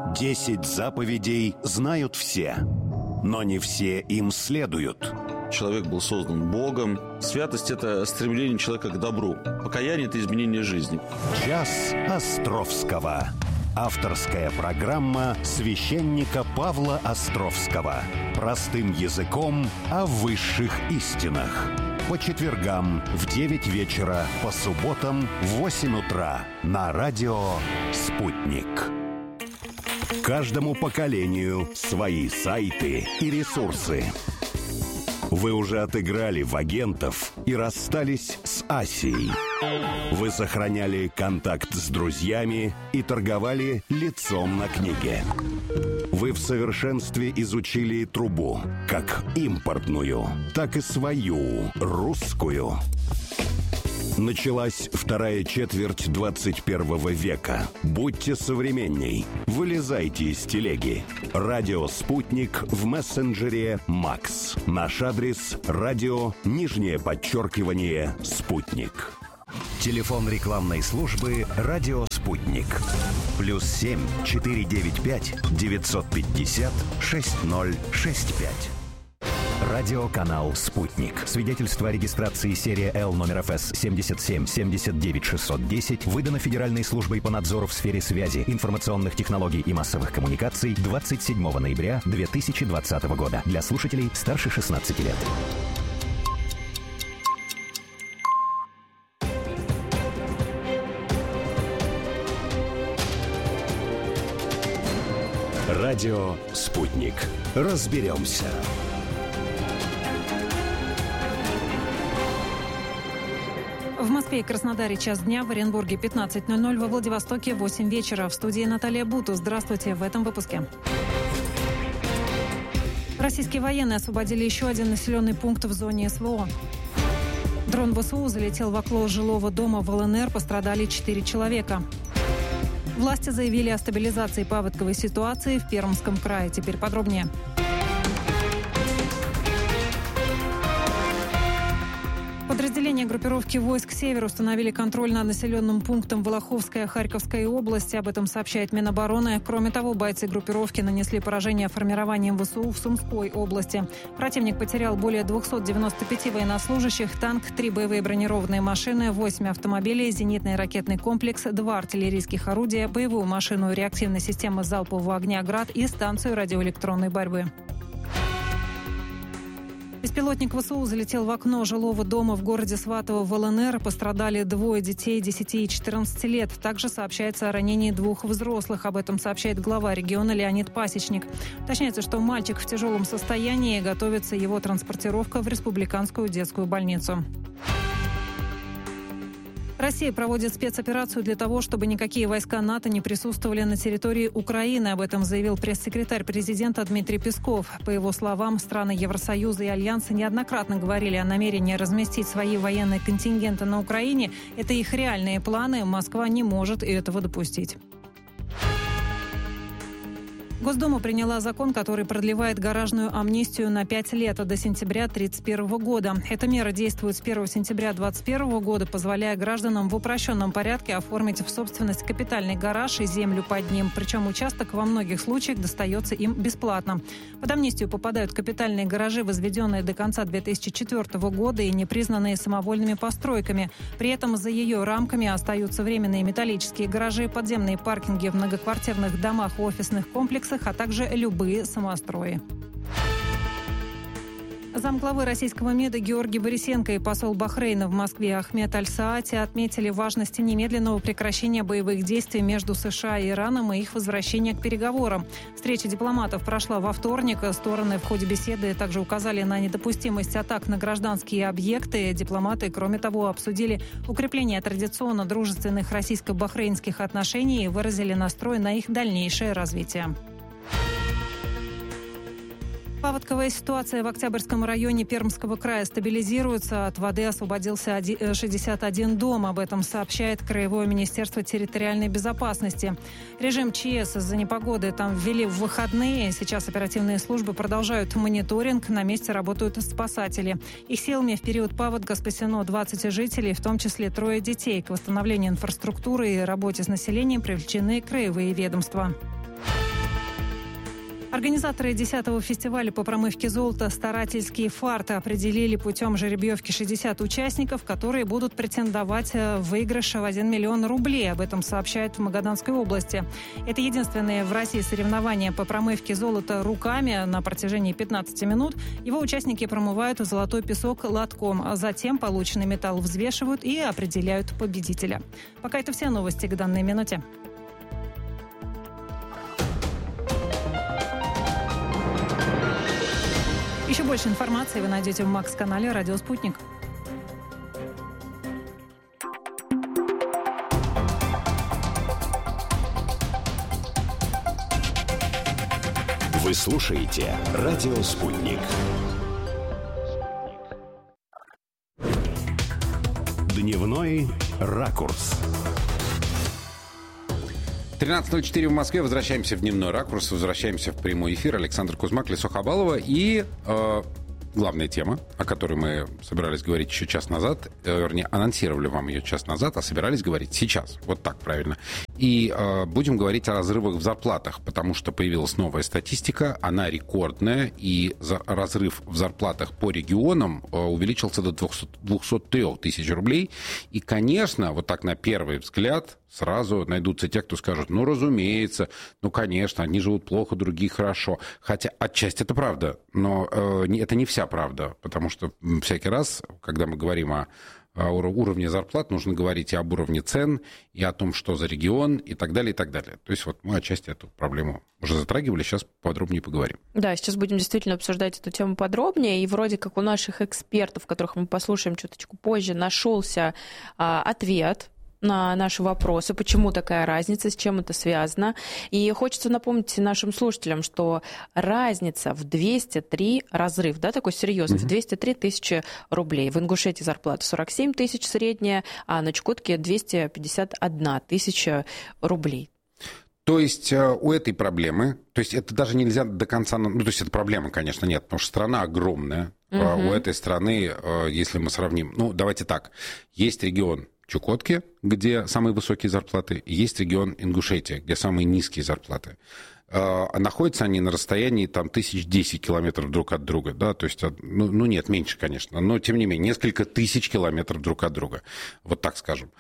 10 заповедей знают все, но не все им следуют. Человек был создан Богом. Святость – это стремление человека к добру. Покаяние – это изменение жизни. Час Островского. Авторская программа священника Павла Островского. Простым языком о высших истинах. По четвергам в 9 вечера, по субботам в 8 утра на радио «Спутник». Каждому поколению свои сайты и ресурсы. Вы уже отыграли в агентов и расстались с Асией. Вы сохраняли контакт с друзьями и торговали лицом на книге. Вы в совершенстве изучили трубу, как импортную, так и свою, русскую. Началась вторая четверть 21 века. Будьте современней. Вылезайте из телеги. Радио «Спутник» в мессенджере «Макс». Наш адрес – радио _«Спутник». Телефон рекламной службы «Радио Спутник». +7 495 950 6065. Радиоканал «Спутник». Свидетельство о регистрации серия Л номер ФС 77 79 610 выдано Федеральной службой по надзору в сфере связи, информационных технологий и массовых коммуникаций 27 ноября 2020 года. Для слушателей старше 16 лет. Радио «Спутник». Разберемся. В Москве и Краснодаре час дня, в Оренбурге 15:00, во Владивостоке 8 вечера. В студии Наталья Буту. Здравствуйте в этом выпуске. Российские военные освободили еще один населенный пункт в зоне СВО. Дрон ВСУ залетел в окно жилого дома в ЛНР, пострадали 4 человека. Власти заявили о стабилизации паводковой ситуации в Пермском крае. Теперь подробнее. Подразделения группировки войск «Север» установили контроль над населенным пунктом Волоховская Харьковской области. Об этом сообщает Минобороны. Кроме того, бойцы группировки нанесли поражение формированием ВСУ в Сумской области. Противник потерял более 295 военнослужащих, танк, 3 боевые бронированные машины, 8 автомобилей, зенитный ракетный комплекс, 2 артиллерийских орудия, боевую машину реактивной системы залпового огня «Град» и станцию радиоэлектронной борьбы. Беспилотник ВСУ залетел в окно жилого дома в городе Сватово в ЛНР. Пострадали 2 детей 10 и 14 лет. Также сообщается о ранении 2 взрослых. Об этом сообщает глава региона Леонид Пасечник. Уточняется, что мальчик в тяжелом состоянии. Готовится его транспортировка в республиканскую детскую больницу. Россия проводит спецоперацию для того, чтобы никакие войска НАТО не присутствовали на территории Украины. Об этом заявил пресс-секретарь президента Дмитрий Песков. По его словам, страны Евросоюза и Альянса неоднократно говорили о намерении разместить свои военные контингенты на Украине. Это их реальные планы. Москва не может этого допустить. Госдума приняла закон, который продлевает гаражную амнистию на 5 лет до сентября 2031 года. Эта мера действует с 1 сентября 2021 года, позволяя гражданам в упрощенном порядке оформить в собственность капитальный гараж и землю под ним. Причем участок во многих случаях достается им бесплатно. Под амнистию попадают капитальные гаражи, возведенные до конца 2004 года и не признанные самовольными постройками. При этом за ее рамками остаются временные металлические гаражи, подземные паркинги в многоквартирных домах и офисных комплексах, а также любые самострои. Замглавы российского МИДа Георгий Борисенко и посол Бахрейна в Москве Ахмед Аль-Саати отметили важность немедленного прекращения боевых действий между США и Ираном и их возвращения к переговорам. Встреча дипломатов прошла во вторник. Стороны в ходе беседы также указали на недопустимость атак на гражданские объекты. Дипломаты, кроме того, обсудили укрепление традиционно дружественных российско-бахрейнских отношений и выразили настрой на их дальнейшее развитие. Паводковая ситуация в Октябрьском районе Пермского края стабилизируется. От воды освободился 61 дом. Об этом сообщает Краевое министерство территориальной безопасности. Режим ЧС из-за непогоды там ввели в выходные. Сейчас оперативные службы продолжают мониторинг. На месте работают спасатели. Их силами в период паводка спасено 20 жителей, в том числе 3 детей. К восстановлению инфраструктуры и работе с населением привлечены краевые ведомства. Организаторы 10-го фестиваля по промывке золота «Старательский фарт» определили путем жеребьевки 60 участников, которые будут претендовать в выигрыш в 1 миллион рублей. Об этом сообщают в Магаданской области. Это единственное в России соревнование по промывке золота руками на протяжении 15 минут. Его участники промывают золотой песок лотком, а затем полученный металл взвешивают и определяют победителя. Пока это все новости к данной минуте. Еще больше информации вы найдете в Макс-канале «Радио Спутник». Вы слушаете «Радио Спутник». Дневной ракурс. 13:04 в Москве. Возвращаемся в дневной ракурс, возвращаемся в прямой эфир. Александр Кузьмак, Лесо Хабалова и главная тема, о которой мы собирались говорить еще час назад, вернее, анонсировали вам ее час назад, а собирались говорить сейчас. Вот так правильно. И будем говорить о разрывах в зарплатах, потому что появилась новая статистика, она рекордная, и разрыв в зарплатах по регионам увеличился до 203 тысяч рублей. И, конечно, вот так на первый взгляд сразу найдутся те, кто скажут, ну, разумеется, ну, конечно, одни живут плохо, другие хорошо. Хотя отчасти это правда, но это не вся правда, потому что всякий раз, когда мы говорим о уровне зарплат, нужно говорить и об уровне цен, и о том, что за регион, и так далее, и так далее. То есть вот мы отчасти эту проблему уже затрагивали, сейчас подробнее поговорим. Да, сейчас будем действительно обсуждать эту тему подробнее, и вроде как у наших экспертов, которых мы послушаем чуточку позже, нашелся ответ на наши вопросы, почему такая разница, с чем это связано. И хочется напомнить нашим слушателям, что разница в 203, разрыв, да, такой серьезный, в 203 тысячи рублей. В Ингушетии зарплата 47 тысяч средняя, а на Чукотке 251 тысяча рублей. То есть у этой проблемы, то есть это даже нельзя до конца, ну, то есть это проблема, конечно, нет, потому что страна огромная. У этой страны, если мы сравним, ну, давайте так, есть регион Чукотки, где самые высокие зарплаты, и есть регион Ингушетия, где самые низкие зарплаты. Находятся они на расстоянии там 1010 километров друг от друга, да, то есть, ну нет, меньше, конечно, но тем не менее, несколько тысяч километров друг от друга, вот так скажем.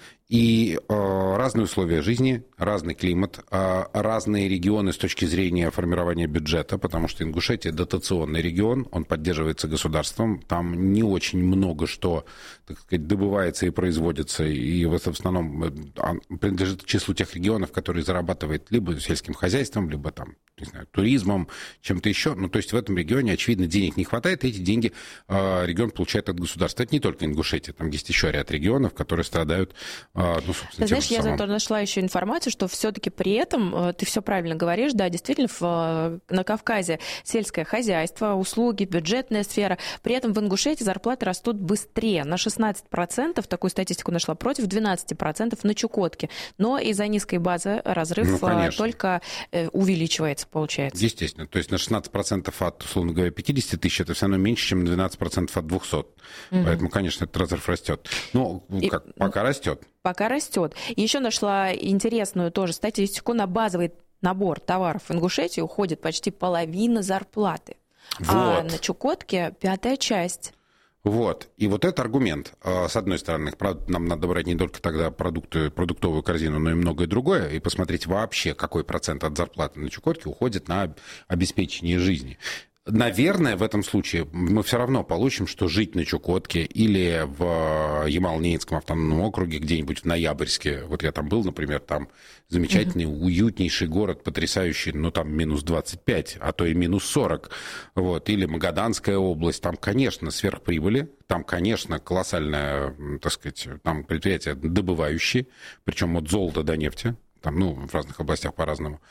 И разные условия жизни, разный климат, разные регионы с точки зрения формирования бюджета, потому что Ингушетия дотационный регион, он поддерживается государством, там не очень много что, так сказать, добывается и производится, и в основном принадлежит к числу тех регионов, которые зарабатывают либо сельским хозяйством, либо там, не знаю, туризмом, чем-то еще. Ну, то есть в этом регионе, очевидно, денег не хватает, и эти деньги регион получает от государства. Это не только Ингушетия, там есть еще ряд регионов, которые страдают, ну, собственно, знаешь, я зато нашла еще информацию, что все-таки при этом, ты все правильно говоришь, да, действительно, на Кавказе сельское хозяйство, услуги, бюджетная сфера. При этом в Ингушетии зарплаты растут быстрее, на 16%, такую статистику нашла, против 12% на Чукотке. Но из-за низкой базы разрыв только увеличивается, получается. Естественно. То есть на 16% от, условно говоря, 50 тысяч, это все равно меньше, чем на 12% от 200. Поэтому, конечно, этот разрыв растет. Ну, пока растет. Пока растет. И еще нашла интересную тоже статистику. На базовый набор товаров в Ингушетии уходит почти половина зарплаты. Вот. А на Чукотке 1/5 часть. Вот. И вот это аргумент. С одной стороны, правда, нам надо брать не только тогда продуктовую корзину, но и многое другое, и посмотреть вообще, какой процент от зарплаты на Чукотке уходит на обеспечение жизни. Наверное, в этом случае мы все равно получим, что жить на Чукотке или в Ямало-Ненецком автономном округе, где-нибудь в Ноябрьске, вот я там был, например, там замечательный, уютнейший город, потрясающий, ну, там минус 25, а то и минус 40, вот, или Магаданская область, там, конечно, сверхприбыли, там, конечно, колоссальное, так сказать, там предприятия добывающие, причем от золота до нефти, там, ну, в разных областях по-разному,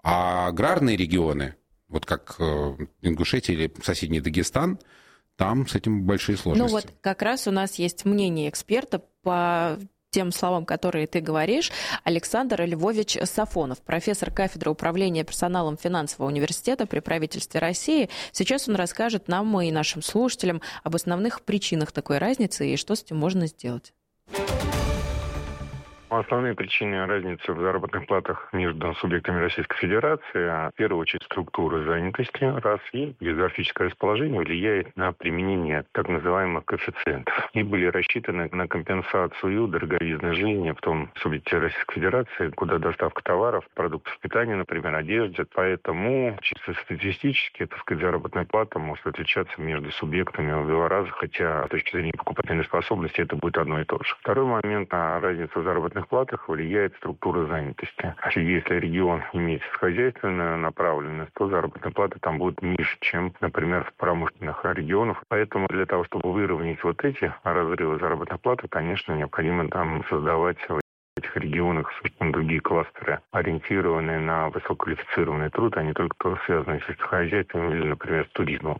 а аграрные регионы, вот как Ингушетия или соседний Дагестан, там с этим большие сложности. Ну вот как раз у нас есть мнение эксперта по тем словам, которые ты говоришь, Александр Львович Сафонов, профессор кафедры управления персоналом финансового университета при правительстве России. Сейчас он расскажет нам и нашим слушателям об основных причинах такой разницы и что с этим можно сделать. Основные причины разницы в заработных платах между субъектами Российской Федерации, в первую очередь, структура занятости, раз, и географическое расположение влияет на применение так называемых коэффициентов. И были рассчитаны на компенсацию дороговизны жизни в том субъекте Российской Федерации, куда доставка товаров, продуктов питания, например, одежды. Поэтому чисто статистически, заработная плата может отличаться между субъектами в 2 раза, хотя с точки зрения покупательной способности это будет одно и то же. Второй момент, на разницу в заработных платах влияет структура занятости. Если регион имеет хозяйственную направленность, то заработная плата там будет ниже, чем, например, в промышленных регионах. Поэтому для того, чтобы выровнять вот эти разрывы заработной платы, конечно, необходимо там создавать в этих регионах совершенно другие кластеры, ориентированные на высококвалифицированный труд, а не только то, связанное с сельскохозяйством или, например, с туризмом.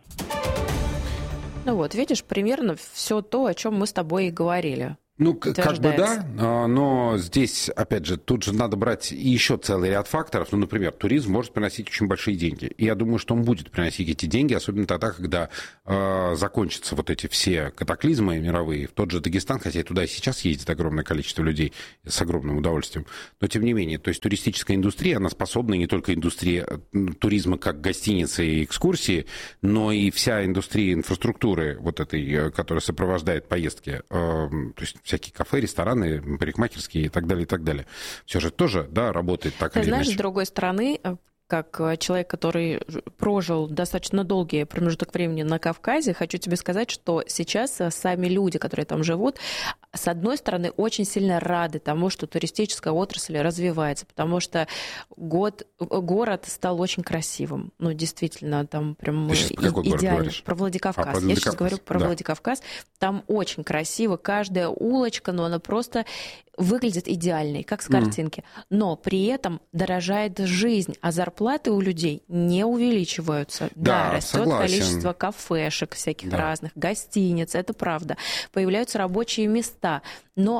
Ну вот, видишь, примерно все то, о чем мы с тобой и говорили. Ну, как бы да, но здесь, опять же, тут же надо брать еще целый ряд факторов. Ну, например, туризм может приносить очень большие деньги. И я думаю, что он будет приносить эти деньги, особенно тогда, когда закончатся вот эти все катаклизмы мировые. В тот же Дагестан, хотя и туда и сейчас ездит огромное количество людей с огромным удовольствием. Но, тем не менее, то есть туристическая индустрия, она способна, не только индустрия туризма как гостиницы и экскурсии, но и вся индустрия инфраструктуры вот этой, которая сопровождает поездки. То есть всякие кафе, рестораны, парикмахерские и так далее, и так далее. Все же тоже, да, работает так или иначе. Знаешь, с другой стороны, как человек, который прожил достаточно долгий промежуток времени на Кавказе, хочу тебе сказать, что сейчас сами люди, которые там живут, с одной стороны, очень сильно рады тому, что туристическая отрасль развивается, потому что город стал очень красивым. Ну, действительно, там прям идеально. Про Владикавказ. Я сейчас говорю про Владикавказ. Там очень красиво. Каждая улочка, но она просто выглядит идеальной, как с картинки. Но при этом дорожает жизнь, а зарплаты у людей не увеличиваются. Да, растет количество кафешек всяких разных, гостиниц, это правда. Появляются рабочие места, но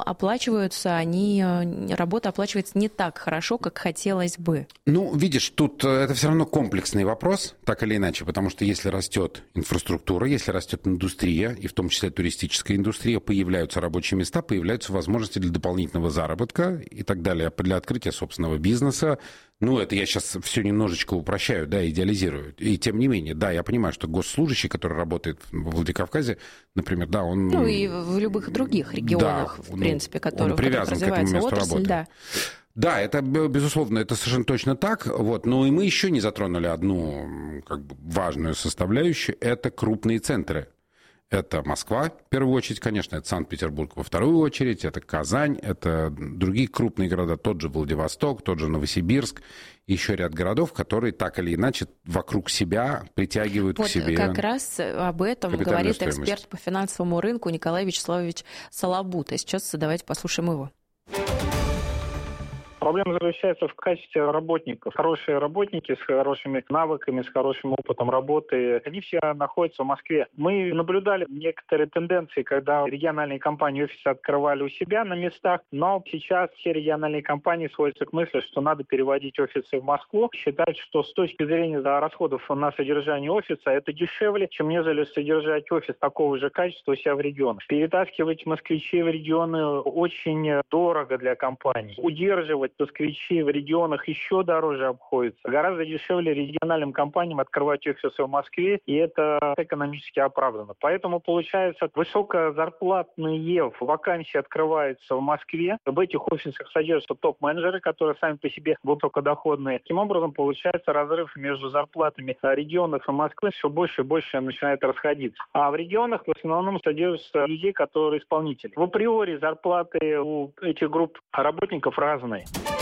работа оплачивается не так хорошо, как хотелось бы. Ну, видишь, тут это все равно комплексный вопрос, так или иначе, потому что если растет инфраструктура, если растет индустрия, и в том числе туристическая индустрия, появляются рабочие места, появляются возможности для дополнительного заработка и так далее, для открытия собственного бизнеса. Ну, это я сейчас все немножечко упрощаю, да, идеализирую. И тем не менее, да, я понимаю, что госслужащий, который работает в Владикавказе, например, да, он... Ну, и в любых других регионах, в принципе, которые развивается отрасль, да. Да, это, безусловно, это совершенно точно так. Вот. Но и мы еще не затронули одну важную составляющую. Это крупные центры. Это Москва, в первую очередь, конечно, это Санкт-Петербург во вторую очередь, это Казань, это другие крупные города, тот же Владивосток, тот же Новосибирск, еще ряд городов, которые так или иначе вокруг себя притягивают к себе. Как раз об этом говорит эксперт по финансовому рынку Николай Вячеславович Солобута. Сейчас давайте послушаем его. Проблема заключается в качестве работников. Хорошие работники с хорошими навыками, с хорошим опытом работы, они все находятся в Москве. Мы наблюдали некоторые тенденции, когда региональные компании офисы открывали у себя на местах, но сейчас все региональные компании сводятся к мысли, что надо переводить офисы в Москву. Считают, что с точки зрения расходов на содержание офиса это дешевле, чем нежели содержать офис такого же качества у себя в регионах. Перетаскивать москвичей в регионы очень дорого для компаний. Удерживать москвичи в регионах еще дороже обходится. Гораздо дешевле региональным компаниям открывать офисы в Москве, и это экономически оправдано. Поэтому, получается, высокозарплатные вакансии открываются в Москве. В этих офисах содержатся топ-менеджеры, которые сами по себе высокодоходные. Таким образом, получается разрыв между зарплатами регионов и Москвы все больше и больше начинает расходиться. А в регионах в основном содержатся людей, которые исполнители. В априори зарплаты у этих групп работников разные.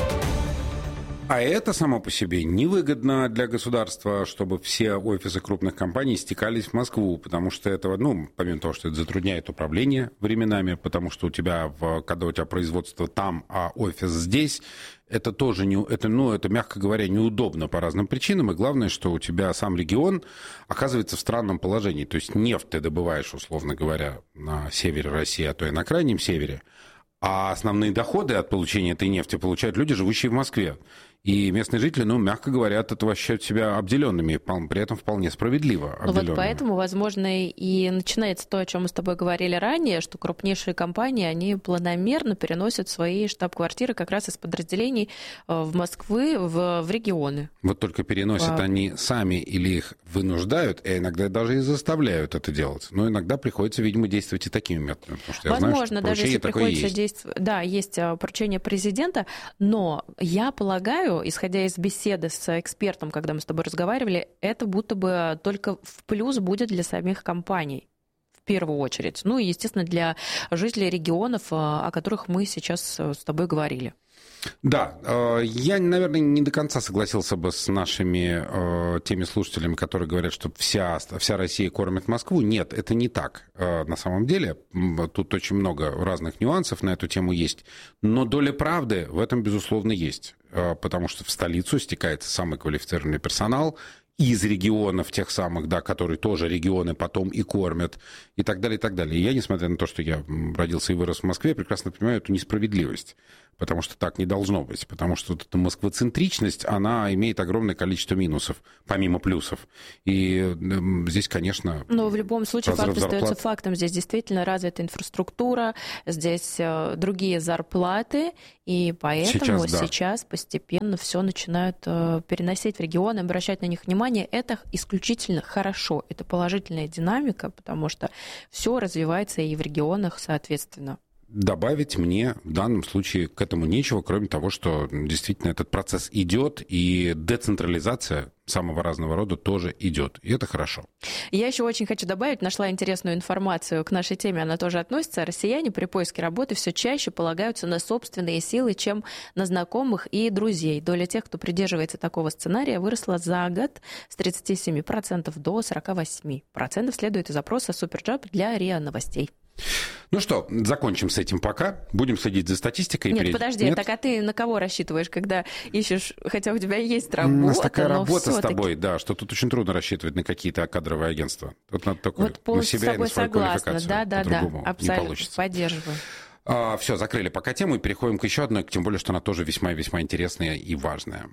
А это само по себе невыгодно для государства, чтобы все офисы крупных компаний стекались в Москву, потому что это, помимо того, что это затрудняет управление временами, потому что когда у тебя производство там, а офис здесь, это тоже это, мягко говоря, неудобно по разным причинам, и главное, что у тебя сам регион оказывается в странном положении, то есть нефть ты добываешь, условно говоря, на севере России, а то и на крайнем севере, а основные доходы от получения этой нефти получают люди, живущие в Москве. И местные жители, мягко говоря, от этого ощущают себя обделенными, при этом вполне справедливо обделенными. Вот поэтому, возможно, и начинается то, о чем мы с тобой говорили ранее, что крупнейшие компании, они планомерно переносят свои штаб-квартиры как раз из подразделений в Москву, в регионы. Вот только переносят они сами или их вынуждают, и иногда даже и заставляют это делать. Но иногда приходится, видимо, действовать и такими методами. Потому что возможно, я знаю, что даже если приходится есть. действовать... Да, есть поручение президента, но я полагаю, исходя из беседы с экспертом, когда мы с тобой разговаривали, это будто бы только в плюс будет для самих компаний. В первую очередь. Ну и, естественно, для жителей регионов, о которых мы сейчас с тобой говорили. Да, я, наверное, не до конца согласился бы с нашими теми слушателями, которые говорят, что вся Россия кормит Москву. Нет, это не так на самом деле. Тут очень много разных нюансов на эту тему есть. Но доля правды в этом, безусловно, есть. Потому что в столицу стекается самый квалифицированный персонал из регионов тех самых, да, которые тоже регионы потом и кормят, и так далее, и так далее. И я, несмотря на то, что я родился и вырос в Москве, прекрасно понимаю эту несправедливость, потому что так не должно быть, потому что вот эта москвоцентричность, она имеет огромное количество минусов, помимо плюсов. И здесь, конечно... Но в любом случае факт остается фактом. Здесь действительно развита инфраструктура, здесь другие зарплаты, и поэтому сейчас постепенно все начинают переносить в регионы, обращать на них внимание. Это исключительно хорошо, это положительная динамика, потому что все развивается и в регионах соответственно. Добавить мне в данном случае к этому нечего, кроме того, что действительно этот процесс идет, и децентрализация самого разного рода тоже идет. И это хорошо. Я еще очень хочу добавить, нашла интересную информацию к нашей теме, она тоже относится. Россияне при поиске работы все чаще полагаются на собственные силы, чем на знакомых и друзей. Доля тех, кто придерживается такого сценария, выросла за год с 37% до 48%. Следует из опроса Суперджаб для РИА Новостей. Ну что, закончим с этим пока. Будем следить за статистикой. Нет, подожди, так а ты на кого рассчитываешь, когда ищешь, хотя у тебя есть работа, у нас такая работа с тобой, да, что тут очень трудно рассчитывать на какие-то кадровые агентства. Тут надо только на себя и на свою квалификацию. Да, абсолютно не получится. Поддерживаю. Все, закрыли пока тему и переходим к еще одной, тем более, что она тоже весьма-весьма интересная и важная.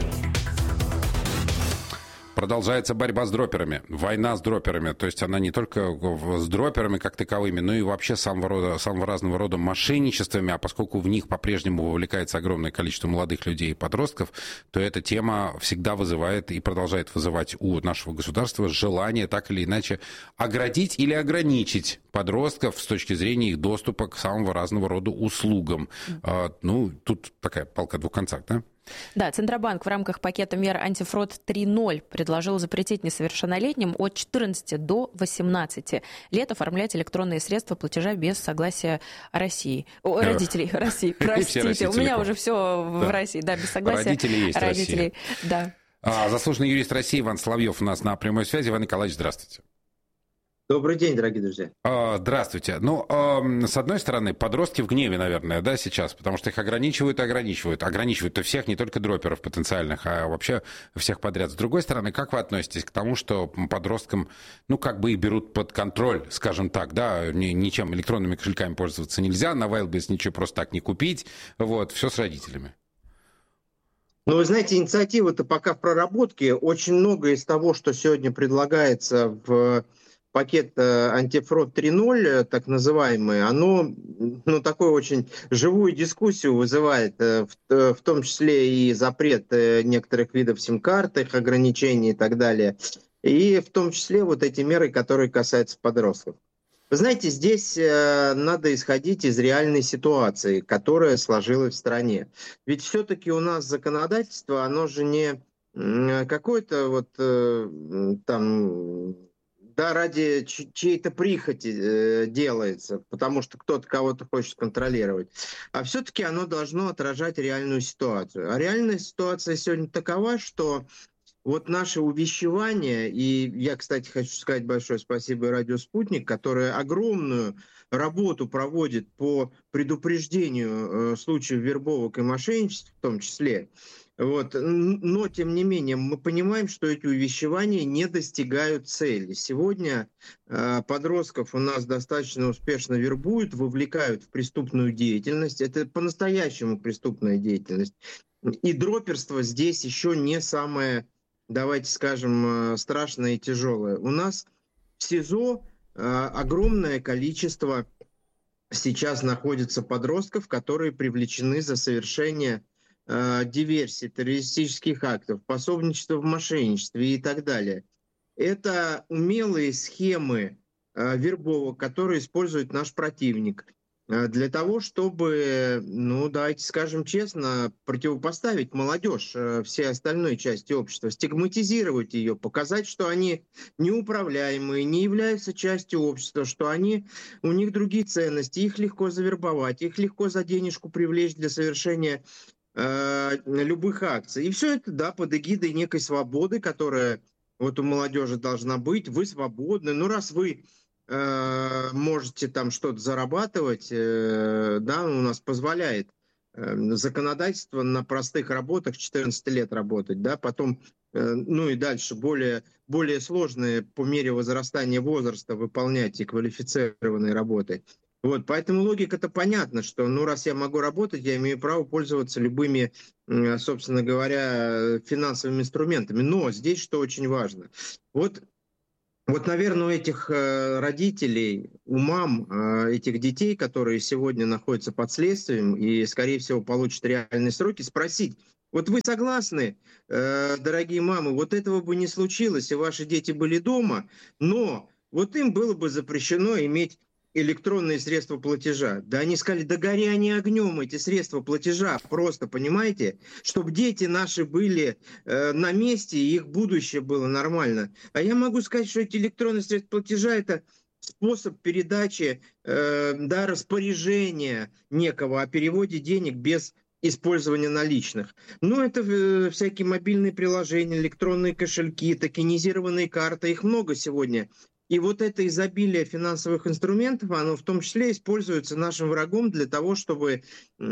Продолжается борьба с дроперами, война с дроперами. То есть она не только с дроперами как таковыми, но и вообще самого разного рода мошенничествами. А поскольку в них по-прежнему вовлекается огромное количество молодых людей и подростков, то эта тема всегда вызывает и продолжает вызывать у нашего государства желание так или иначе оградить или ограничить подростков с точки зрения их доступа к самого разного рода услугам. Тут такая палка о двух концах, да? Да, Центробанк в рамках пакета мер антифрод 3.0 предложил запретить несовершеннолетним от 14 до 18 лет оформлять электронные средства платежа без согласия родителей России. Простите, у меня уже все в России, да, без согласия родителей. Да. Заслуженный юрист России Иван Соловьев у нас на прямой связи. Иван Николаевич, здравствуйте. Добрый день, дорогие друзья. Здравствуйте. С одной стороны, подростки в гневе, наверное, да, сейчас, потому что их ограничивают. Ограничивают-то всех, не только дроперов потенциальных, а вообще всех подряд. С другой стороны, как вы относитесь к тому, что подросткам, их берут под контроль, скажем так, да, ничем электронными кошельками пользоваться нельзя, на Wildberries ничего просто так не купить, все с родителями. Вы знаете, инициатива-то пока в проработке. Очень многое из того, что сегодня предлагается в пакет антифрод 3.0, так называемый, оно такую очень живую дискуссию вызывает, в том числе и запрет некоторых видов сим-карт, их ограничений и так далее, и в том числе вот эти меры, которые касаются подростков. Вы знаете, здесь надо исходить из реальной ситуации, которая сложилась в стране. Ведь все-таки у нас законодательство, оно же не какое-то ради чьей-то прихоти делается, потому что кто-то кого-то хочет контролировать. А все-таки оно должно отражать реальную ситуацию. А реальная ситуация сегодня такова, что наше увещевание, и я, кстати, хочу сказать большое спасибо Радио Спутник, которое огромную работу проводит по предупреждению случаев вербовок и мошенничеств в том числе. Вот. Но, тем не менее, мы понимаем, что эти увещевания не достигают цели. Сегодня подростков у нас достаточно успешно вербуют, вовлекают в преступную деятельность. Это по-настоящему преступная деятельность. И дроперство здесь еще не самое, давайте скажем, страшное и тяжелое. У нас в СИЗО огромное количество сейчас находится подростков, которые привлечены за совершение диверсий, террористических актов, пособничества в мошенничестве и так далее. Это умелые схемы вербовок, которые использует наш противник для того, чтобы, давайте скажем честно, противопоставить молодежь всей остальной части общества, стигматизировать ее, показать, что они неуправляемые, не являются частью общества, что у них другие ценности, их легко завербовать, их легко за денежку привлечь для совершения любых акций. И все это, да, под эгидой некой свободы, которая вот у молодежи должна быть. Вы свободны. Раз вы можете там что-то зарабатывать, да, у нас позволяет законодательство на простых работах 14 лет работать, да, потом, и дальше более сложные по мере возрастания возраста выполнять и квалифицированные работы. Вот, поэтому логика-то понятна, что, раз я могу работать, я имею право пользоваться любыми, собственно говоря, финансовыми инструментами. Но здесь что очень важно. Вот, наверное, у этих родителей, у мам этих детей, которые сегодня находятся под следствием и, скорее всего, получат реальные сроки, спросить: вот вы согласны, дорогие мамы, вот этого бы не случилось, и ваши дети были дома, но вот им было бы запрещено иметь электронные средства платежа. Да они сказали: да гори они огнем, эти средства платежа, просто, понимаете, чтобы дети наши были на месте, и их будущее было нормально. А я могу сказать, что эти электронные средства платежа — это способ передачи, распоряжения некого о переводе денег без использования наличных. Это всякие мобильные приложения, электронные кошельки, токенизированные карты, их много сегодня. И вот это изобилие финансовых инструментов, оно в том числе используется нашим врагом для того, чтобы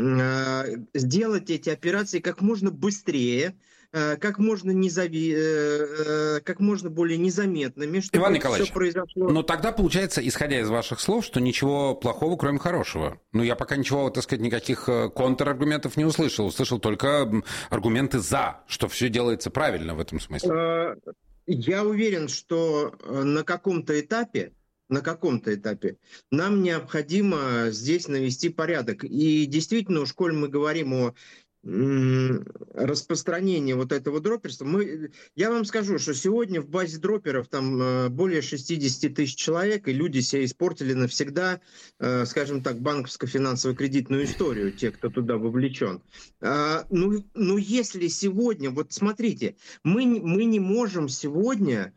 сделать эти операции как можно быстрее, как можно более незаметными, чтобы Иван Николаевич, все произошло. Но тогда получается, исходя из ваших слов, что ничего плохого, кроме хорошего. Я пока ничего, никаких контраргументов не услышал. Услышал только аргументы «за», что все делается правильно в этом смысле. Я уверен, что на каком-то этапе нам необходимо здесь навести порядок. И действительно, уж коль мы говорим о распространении вот этого дроперства, я вам скажу, что сегодня в базе дроперов там более 60 тысяч человек, и люди себе испортили навсегда, скажем так, банковско-финансово-кредитную историю, те, кто туда вовлечен. Если сегодня, вот смотрите, мы не можем сегодня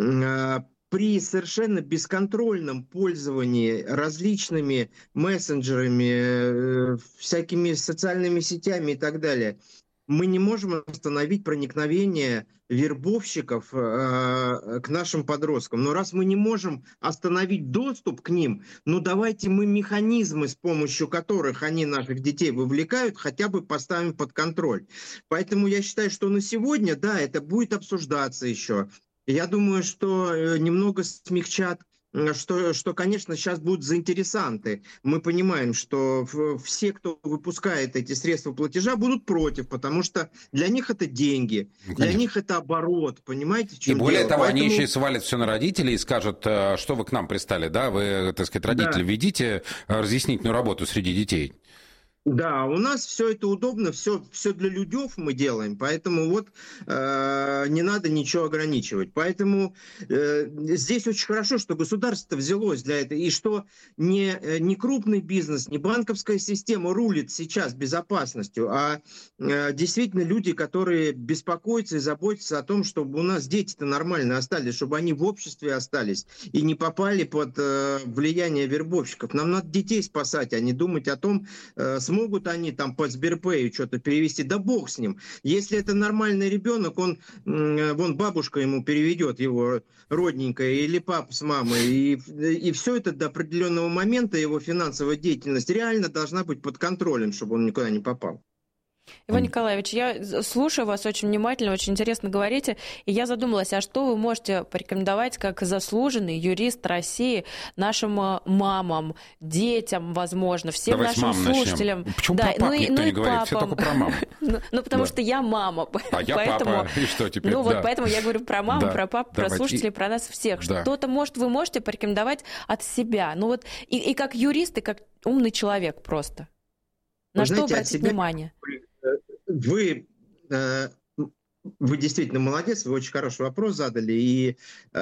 при совершенно бесконтрольном пользовании различными мессенджерами, всякими социальными сетями и так далее, мы не можем остановить проникновение вербовщиков к нашим подросткам. Но раз мы не можем остановить доступ к ним, давайте мы механизмы, с помощью которых они наших детей вовлекают, хотя бы поставим под контроль. Поэтому я считаю, что на сегодня, да, это будет обсуждаться еще. Я думаю, что немного смягчат, что, конечно, сейчас будут заинтересанты. Мы понимаем, что все, кто выпускает эти средства платежа, будут против, потому что для них это деньги, для них это оборот, понимаете, в чем дело? И более того, они еще и свалят все на родителей и скажут: что вы к нам пристали, да, вы, родители, ведите разъяснительную работу среди детей. Да, у нас все это удобно, все для людей мы делаем, поэтому не надо ничего ограничивать. Поэтому здесь очень хорошо, что государство взялось для этого, и что не крупный бизнес, не банковская система рулит сейчас безопасностью, а действительно люди, которые беспокоятся и заботятся о том, чтобы у нас дети-то нормально остались, чтобы они в обществе остались и не попали под влияние вербовщиков. Нам надо детей спасать, а не думать о том, смогут они там по Сберпэю что-то перевести. Да бог с ним. Если это нормальный ребенок, вон бабушка ему переведет, его родненькая, или папа с мамой. И все это до определенного момента, его финансовая деятельность реально должна быть под контролем, чтобы он никуда не попал. Иван Николаевич, я слушаю вас очень внимательно, очень интересно говорите, и я задумалась, а что вы можете порекомендовать как заслуженный юрист России нашим мамам, детям, возможно, всем нашим слушателям? Почему про пап никто не говорит, все только про мам? Ну, потому что я мама. А я папа, и что теперь? Ну, вот поэтому я говорю про маму, про папу, про слушателей, про нас всех. Что-то, может, вы можете порекомендовать от себя? Ну вот, и как юрист, и как умный человек просто. На что обратить внимание? Вы действительно молодец, вы очень хороший вопрос задали, и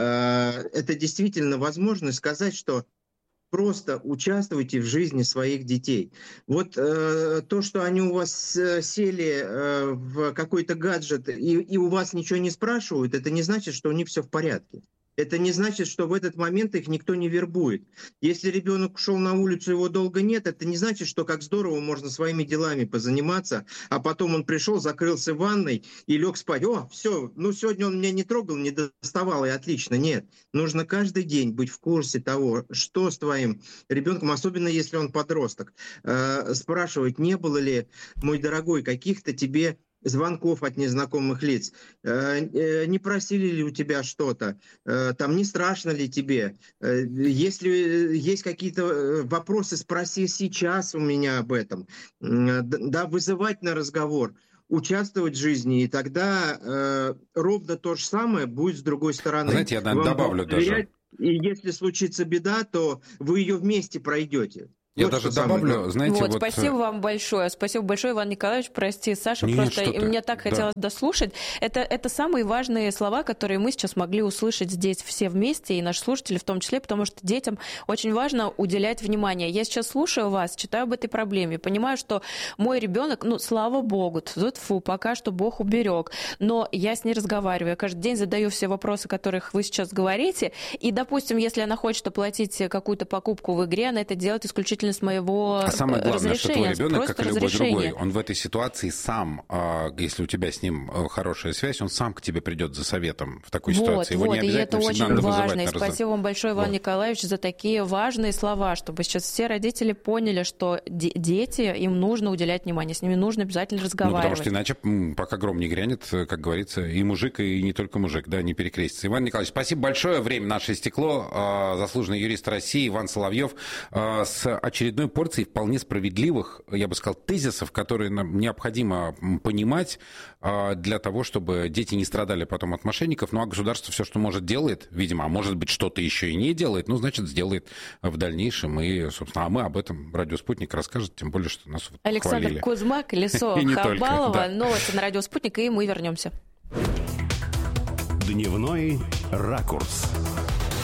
это действительно возможность сказать, что просто участвуйте в жизни своих детей. Вот то, что они у вас сели в какой-то гаджет и у вас ничего не спрашивают, это не значит, что у них все в порядке. Это не значит, что в этот момент их никто не вербует. Если ребенок ушел на улицу, его долго нет, это не значит, что как здорово можно своими делами позаниматься, а потом он пришел, закрылся в ванной и лег спать. О, все, ну сегодня он меня не трогал, не доставал, и отлично. Нет, нужно каждый день быть в курсе того, что с твоим ребенком, особенно если он подросток. Спрашивать, не было ли, мой дорогой, каких-то тебе звонков от незнакомых лиц, не просили ли у тебя что-то, там не страшно ли тебе, если есть какие-то вопросы, спроси сейчас у меня об этом, да, вызывать на разговор, участвовать в жизни, и тогда ровно то же самое будет с другой стороны. Знаете, я добавлю даже. И если случится беда, то вы ее вместе пройдете. Я вот даже добавлю, знаете, вот... Спасибо вам большое. Спасибо большое, Иван Николаевич. Прости, Саша, просто мне так хотелось дослушать. Это самые важные слова, которые мы сейчас могли услышать здесь все вместе, и наши слушатели в том числе, потому что детям очень важно уделять внимание. Я сейчас слушаю вас, читаю об этой проблеме, понимаю, что мой ребенок, ну, слава богу, пока что Бог уберег, но я с ней разговариваю, я каждый день задаю все вопросы, о которых вы сейчас говорите, и, допустим, если она хочет оплатить какую-то покупку в игре, она это делает исключительно с моего разрешения. Самое главное, что твой ребенок, как и любой другой, он в этой ситуации сам, если у тебя с ним хорошая связь, он сам к тебе придет за советом в такой ситуации. Его не обязательно и это очень важно. И спасибо вам большое, Иван Николаевич, за такие важные слова, чтобы сейчас все родители поняли, что дети, им нужно уделять внимание, с ними нужно обязательно разговаривать. Ну, потому что иначе, пока гром не грянет, как говорится, и мужик, и не только мужик, да, не перекрестится. Иван Николаевич, спасибо большое. Время наше истекло. Заслуженный юрист России Иван Соловьев с очередной порции вполне справедливых, я бы сказал, тезисов, которые нам необходимо понимать для того, чтобы дети не страдали потом от мошенников. Ну, а государство все, что может, делает, видимо, а может быть, что-то еще и не делает, ну, значит, сделает в дальнейшем. И, собственно, а мы об этом «Радио Спутник» расскажет, тем более, что нас вот Александр хвалили. Кузьмак, Лисо Хабалова, новости на «Радио Спутник», и мы вернемся. Дневной ракурс.